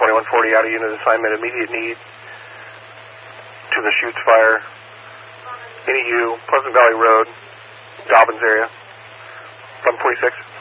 2140 out of unit assignment, immediate need to the Chutes Fire, NEU, Pleasant Valley Road, Dobbins area, 1146.